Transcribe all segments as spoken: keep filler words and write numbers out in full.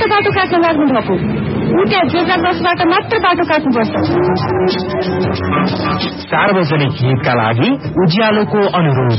मात्र बाटो काट्न लाग्नु भएको। उता जेब्रा क्रसबाट मात्र बाटो काट्नुपर्छ। सार्वजनिक हितका लागि उज्यालोको अनुरोध।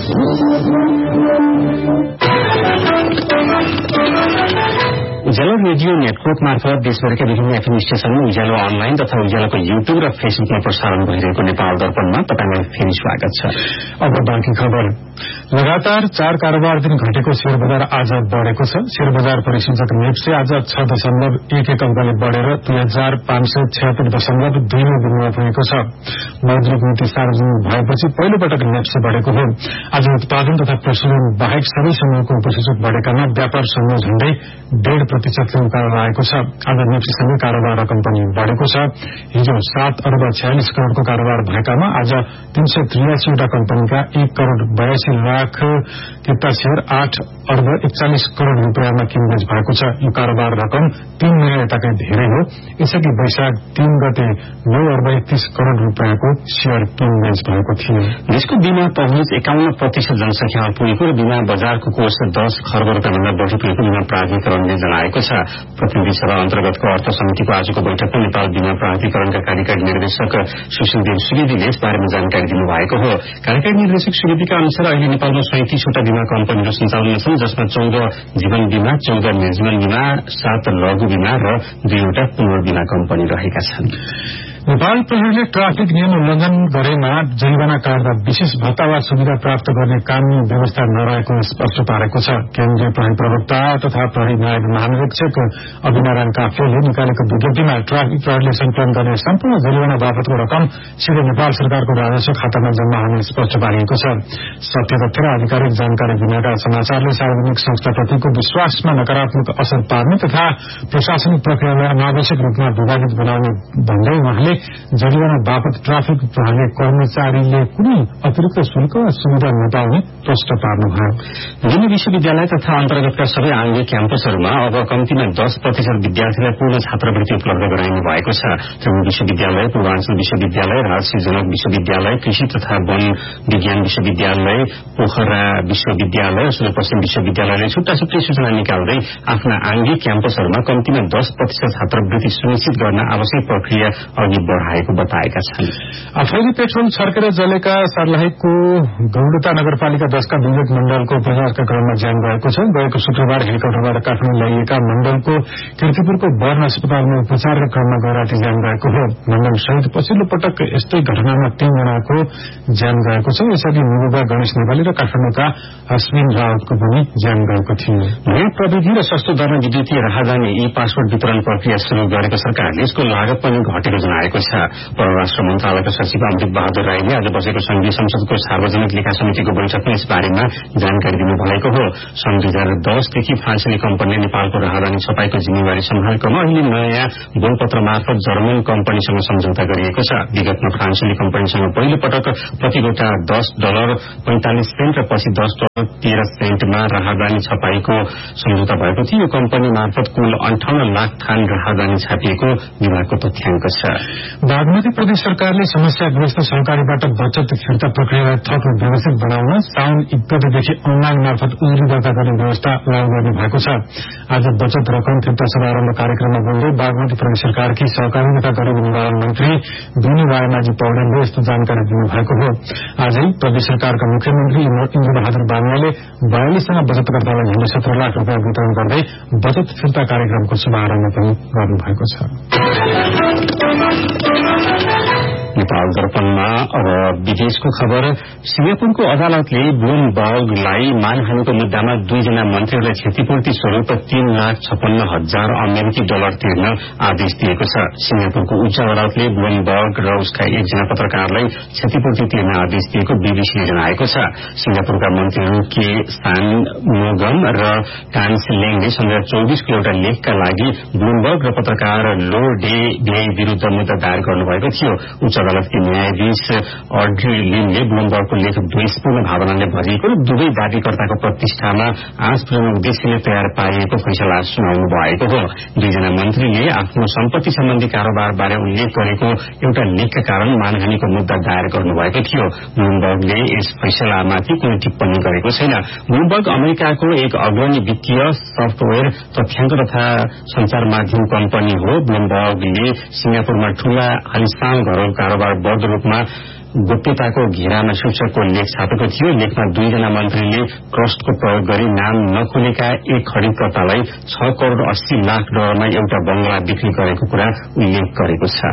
उज्यालो रेडियो नेटवर्क मार्फत देशभरका विभिन्न एफएम स्टेशनमा उज्यालो अनलाइन तथा उज्यालोको युट्युब र फेसबुकमा प्रसारण भइरहेको नेपाल दर्पणमा तपाईलाई फेरि स्वागत छ। अब बाँकी खबर। लगातार चार कारोबार दिन घटेको शेयर बजार आज बढ़ेको छ। शेयर बजार परिसूचक नेप्से आज छ दशमलव एक एक अंकले बढ़ेर दुई हजार पाँच सय छत्तर दशमलव दुई नौ बिन्दुमा पुगेको छ। मौद्रिक नीति सार्वजनिक भएपछि पहिलो पटक नेप्से बढ़ेको हो। आज उत्पादन तथा प्रशोधन बाहेक सबै समूहको उपसूचक बढ़ेकामा व्यापार समूह झण्डै डेढ़ प्रतिशतले उकालो रहेको छ। आज नेप्सेसँगै कारोबार रकम पनि बढ़ेको छ। हिजो सात अर्ब छयालिस करोड़को कारोबार भएकामा आज तीन सय त्रियासीवटा कम्पनीका एक करोड़ बयासी लाख किता शेयर आठ अर्ब एकचालिस करोड़ रूपियाँमा किनबेच भएको छ। यो कारोबार रकम तीन महिना यताकै धेरै हो। यसअघि वैशाख तीन गते नौ अर्ब एकतीस करोड़ रूपियाँको शेयर किनबेच भएको थियो। देशको बीमा पहुँच एकाउन्न प्रतिशत जनसंख्यामा पुगेको र बीमा बजारको कोष दस खर्ब रूपियाँभन्दा बढ़ी पुगेको बीमा प्राधिकरणले जनाएको छ। प्रतिनिधि सभा अन्तर्गतको अर्थ समितिको आजको बैठकमा नेपाल बीमा प्राधिकरणका कार्यकारी निर्देशक सुशील देव सुवेदीले यस बारेमा जानकारी दिनुभएको हो। कार्यकारी निर्देशक सुवेदीका अनुसार अहिले नेपालमा सैंतीसवटा बीमा कम्पनीहरू सञ्चालनमा छन्, जसमा चौध जीवन बीमा, चौध निर्जीवन बीमा, सात लघु बीमा र दुईवटा पुनर्बीमा कम्पनी रहेका छन्। नेपाल प्रहरीले ट्राफिक नियम उल्लंघन गरेमा जरिवाना काट्दा विशेष भत्ता वा सुविधा प्राप्त गर्ने कानूनी व्यवस्था नरहेको स्पष्ट पारेको छ। केन्द्रीय प्रहरी प्रवक्ता तथा प्रहरी नायब महानिरीक्षक अभिनारायण काफ्लेले निकालेको विज्ञप्तिमा ट्राफिक प्रहरीले संकलन गर्ने सम्पूर्ण जरिवाना बापतको रकम सिधै नेपाल सरकारको राजस्व खातामा जम्मा हुने स्पष्ट पारिएको छ। सत्य तथ्य र आधिकारिक जानकारी बिनाका समाचारले सार्वजनिक संस्थाप्रतिको विश्वासमा नकारात्मक असर पार्ने तथा प्रशासनिक प्रक्रियालाई अनावश्यक रूपमा विभाजित बनाउने भन्दै उहाँले जरिवाना बापत ट्राफिक प्रहरी कर्मचारीले कुनै अतिरिक्त शुल्क वा सुविधा नपाउने प्रश्न पार्नुभयो। दिल्ली विश्वविद्यालय तथा अन्तर्गतका सबै आङ्गिक क्याम्पसहरूमा अब कम्तीमा दस प्रतिशत विद्यार्थीलाई पूर्ण छात्रवृत्ति उपलब्ध गराइनु भएको छ। त्रिभुवन विश्वविद्यालय, पूर्वाञ्चल विश्वविद्यालय, राजश्री जनक विश्वविद्यालय, कृषि तथा वन विज्ञान विश्वविद्यालय, पोखरा विश्वविद्यालय, सुदूरपश्चिम विश्वविद्यालयले छुट्टा छुट्टै सूचना निकाल्दै आफ्ना आङ्गिक क्याम्पसहरूमा कम्तीमा दस प्रतिशत छात्रवृत्ति सुनिश्चित गर्न आवश्यक प्रक्रिया अघि बढ़ाएको बताएका छन्। आफैले पेट्रोल छर्केर जलेका सर्लाहीको गौडता नगरपालिका दशका विवेक मण्डलको उपचारका क्रममा ज्यान गएको छ। गएको शुक्रबार हेलिकप्टरबाट काठमाडौँ ल्याइएका मण्डलको कीर्तिपुरको बर्न अस्पतालमा उपचारका क्रममा गैराती ज्यान गएको हो। मण्डल सहित पछिल्लो पटक यस्तै घटनामा तीनजनाको ज्यान गएको छ। यसअघि मुगुबा गणेश नेपाली र काठमाडौँका अश्विन रावतको पनि ज्यान गएको थियो। नयाँ प्रविधि र सस्तो दरमा विद्युतीय राहदानी ई पासपोर्ट वितरण प्रक्रिया शुरू गरेको सरकारले यसको लागत पनि घटेको जनाएको छ। परराष्ट्र मन्त्रालयका सचिव अमृत बहादुर राईले आज बसेको संघीय संसदको सार्वजनिक लेखा समितिको बैठकमा यस बारेमा जानकारी दिनुभएको हो। सन् दुई हजार दसदेखि फ्रान्सेली कम्पनीले नेपालको राहदानी छपाईको जिम्मेवारी सम्हालेकोमा अहिले नयाँ बोलपत्र मार्फत जर्मन कम्पनीसँग सम्झौता गरिएको छ। विगतमा फ्रान्सेली कम्पनीसँग पहिलो पटक प्रति गोटा दस डलर पैंतालिस सेन्ट र पछि दस डलर तेह्र सेन्टमा राहदानी छपाईको सम्झौता भएको थियो। यो कम्पनी मार्फत कुल अन्ठाउन्न लाख थान राहदानी छापिएको विभागको तथ्याङ्क छ। बागमती प्रदेश सरकारले समस्याग्रस्त सहकारीबाट बचत फिर्ता प्रक्रियालाई थप व्यवस्थित बनाउन साउन एक गतेदेखि अनलाइन मार्फत उजुरी दर्ता गर्ने व्यवस्था लागू गर्ने भएको छ। आज बचत रकम फिर्ता शुभारम्भ कार्यक्रममा बोल्दै बागमती प्रदेश सरकारकी सहकारी तथा गरीब निवारण मन्त्री बिनु वायमाझी पौडेलले यस्तो जानकारी दिनुभएको हो। आजै प्रदेश सरकारका मुख्यमन्त्री इन्द्र बहादुर बानियाले बयालिसजना बचतकर्तालाई झण्डै सत्र लाख रूपियाँ वितरण गर्दै बचत फिर्ता कार्यक्रमको शुभारम्भ पनि गर्नुभएको छ। नेपाल दर्पणमा अब विदेशको खबर। सिंगापुरको अदालतले ब्लुमबर्गलाई मानहानिको मुद्दामा दुईजना मन्त्रीहरूलाई क्षतिपूर्ति स्वरूप तीन लाख छप्पन्न हजार अमेरिकी डलर तिर्न आदेश दिएको छ। सिंगापुरको उच्च अदालतले ब्लुमबर्ग र उसका एकजना पत्रकारलाई क्षतिपूर्ति तिर्न आदेश दिएको बीबीसीले जनाएको छ। सिंगापुरका मन्त्रीहरू के सान मोगम र टान्स लेङले सन् दुई हजार चौबीसको एउटा लेखका लागि ब्लुमबर्ग र पत्रकार लो डे भे विरूद्ध मुद्दा दायर गर्नुभएको थियो। उच्च अदालतकी न्यायाधीश अड्री लिनले ब्लुमबर्गको लेख द्वेषपूर्ण भावनाले भरिएको दुवै दावीकर्ताको प्रतिष्ठामा आँच पुर्याउने उद्देश्यले तयार पारिएको फैसला सुनाउनु भएको हो। दुईजना मन्त्रीले आफ्नो सम्पत्ति सम्बन्धी कारोबारबारे उल्लेख गरेको एउटा लेखका कारण मानहानिको मुद्दा दायर गर्नुभएको थियो। ब्लुमबर्गले यस फैसलामाथि कुनै टिप्पणी गरेको छैन। ब्लुमबर्ग अमेरिकाको एक अग्रणी वित्तीय सफ्टवेयर तथ्याङ्क तथा संचार माध्यम कम्पनी हो। ब्लुमबर्गले सिंगापुरमा ठूला आलिशान घरको कारोबार बढ्दो रूपमा गोप्यताको घेरामा शीर्षकको लेख छापेको थियो। लेखमा दुईजना मन्त्रीले ट्रस्टको प्रयोग गरी नाम नखुलेका एक खरिदकर्तालाई छ करोड़ अस्सी लाख डलरमा एउटा बंगला बिक्री गरेको कुरा उल्लेख गरेको छ।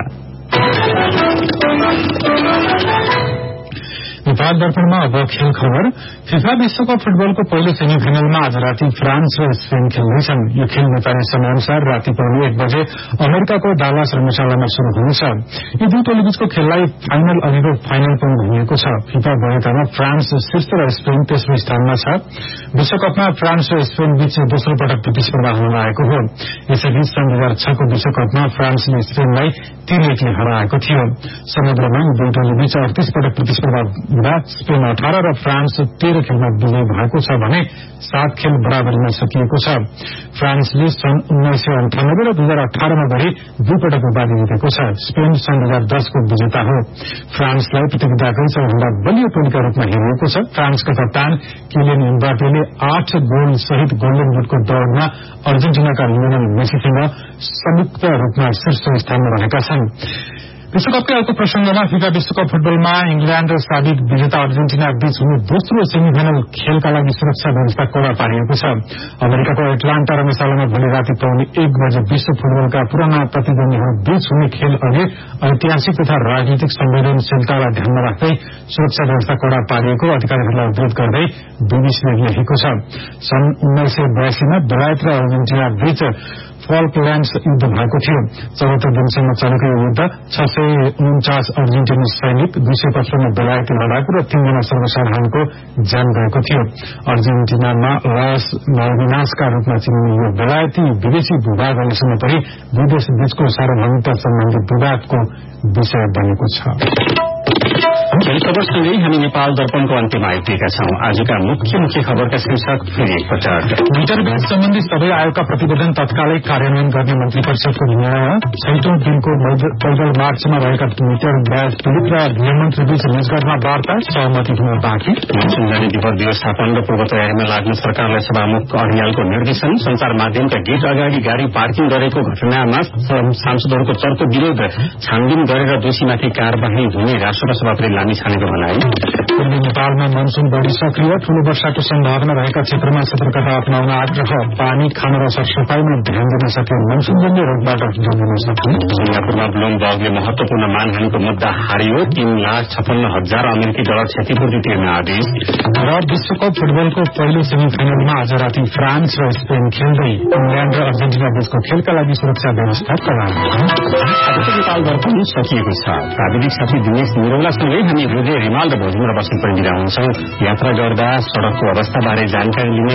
नेपाल दर्पणमा अब खेल खबर। फिफा विश्वकप फुटबलको पहिलो सेमिफाइनलमा आज राति फ्रान्स र स्पेन खेल्दैछन्। यो खेल नेपाली समयअनुसार राति पाउने एक बजे अमेरिकाको डालास रङ्गशालामा शुरू हुनेछ। यी दुई टोलीबीचको खेललाई फाइनल अघिको फाइनल पनि भनिएको छ। फिफा भएकामा फ्रान्स शीर्ष र स्पेन तेस्रो स्थानमा छ। विश्वकपमा फ्रान्स र स्पेन बीच दोस्रो पटक प्रतिस्पर्धा हुन आएको हो। यसैबीच सन् दुई हजार छको विश्वकपमा फ्रान्सले स्पेनलाई तीन एकले हराएको थियो। समग्रमा दुई टोलीबीच अडतीस पटक प्रतिस्पर्धा हुँदा स्पेन अठार र फ्रान्स तेह्र खेलमा विजयी भएको छ भने सात खेल बराबरीमा सकिएको छ। फ्रान्सले सन् उन्नाइस सय अन्ठानब्बे र दुई हजार अठारमा गरी दुईपटक उपाधि जितेको छ। स्पेन सन् दुई हजार दसको विजेता हो। फ्रान्सलाई प्रतियोगिताकै सबैभन्दा बलियो टोलीका रूपमा हेरिएको छ। फ्रान्सका कप्तान किलियन एम्बापेले आठ गोल सहित गोल्डन बुटको दौड़मा अर्जेन्टिनाका लियोनेल मेसीसँग संयुक्त रूपमा शीर्ष स्थानमा रहेका छन्। विश्वकपकै अर्को प्रसंगमा फिफा विश्वकप फुटबलमा इंग्ल्याण्ड र साबिक विजेता अर्जेन्टिना बीच हुने दोस्रो सेमिफाइनल खेलका लागि सुरक्षा व्यवस्था कड़ा पारिएको छ। अमेरिकाको एटलान्टा रङ्गशालामा भोलि राति पाउने एक बजे विश्व फुटबलका पुराना प्रतिद्वन्दीहरू बीच हुने खेल अघि ऐतिहासिक तथा राजनीतिक संवेदनशीलतालाई ध्यानमा राख्दै सुरक्षा व्यवस्था कड़ा पारिएको अधिकारीहरूलाई उद्धृत गर्दै बीबीसीले लेखेको छ। सन् उन्नाइस सय बयासीमा बेलायत र अर्जेन्टिना बीच फल्कल्याण्ड्स युद्ध भएको थियो। चौहत्तर दिनसम्म चलेको यो युद्ध छ सय उन्चास अर्जेन्टिनी सैनिक, दुई सय पचपन्न बेलायती लडाकु र तीनजना सर्वसाधारणको ज्यान गएको थियो। अर्जेन्टिनामा लास माल्भिनासका रूपमा चिनिने यो बेलायती विदेशी भूभाग अहिलेसम्म पनि दुई देश बीचको सार्वभौमिकता सम्बन्धी विवादको विषय बनेको छ। खेल खबरसँगै हामी नेपाल दर्पणको अन्त्यमा आइपुगेका छौं। आजका मुख्य मुख्य खबरका शीर्षक फेरि एकपटक। इन्टरब्याङ्क सम्बन्धी सबै आयोगका प्रतिवेदन तत्कालै कार्यान्वयन गर्ने मन्त्री परिषदको निर्णय। छैटौं दिनको पैदल मार्चमा रहेका मिटर ब्याज पीड़ित र गृहमन्त्री बीच निजगढमा वार्ता, सहमति हुन बाँकी। मनसुन जाने विपद व्यवस्थापन र पूर्व तयारीमा लाग्ने सरकारलाई सभामुख अर्यालको निर्देशन। संचार माध्यमका गेट अगाडि गाड़ी पार्किङ गरेको घटनामा सांसदहरूको चर्को विरोध। छानबिन गरेर दोषीमाथि कार्यवाही हुने राष्ट्रपति सभापति लामी छानेको भनाई। पूर्वी नेपालमा मनसुन बढ़ी सक्रिय, ठूलो वर्षाको सम्भावना रहेका क्षेत्रमा सतर्कता अपनाउन आग्रह। पानी, खाना र सरसफाईमा ध्यान दिन सके मनसुनजन्य रोगबाट जोगिन सक्ने। सिंगापुरमा ब्लुमबर्गले महत्वपूर्ण मानहानिको मुद्दा हारियो। तीन लाख छप्पन्न हजार अमेरिकी डलर क्षतिपूर्ति तिर्ने आदेश। र विश्वकप फुटबलको पहिलो सेमिफाइनलमा आज राति फ्रान्स र स्पेन खेल्दै इंग्ल्याण्ड र अर्जेन्टिना बीचको खेलका लागि सुरक्षा व्यवस्था कड़ा। आजको नेपाल दर्पण सकिएको छ। प्राविधिक साथी दिनेश निरौलासँगै हामी हृदय रिमाल र भोजपुर बस्ने पनि बिदा हुन्छौं। यात्रा गर्दा सड़कको अवस्थाबारे जानकारी लिने